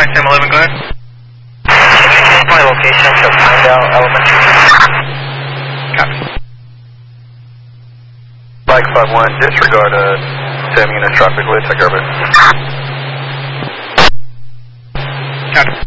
Sam 11, go ahead. My location to Pinedale Elementary. Copy. Mike 5-1, disregard Sam Unit traffic lit, take over. Copy.